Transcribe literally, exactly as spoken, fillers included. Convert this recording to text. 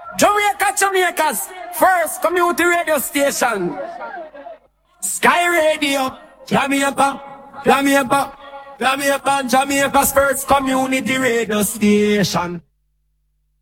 Jamaica, Jamaica's first community radio station. Sky Radio, Jamaica, Jamaica, Jamaica, Jamaica's first community radio station.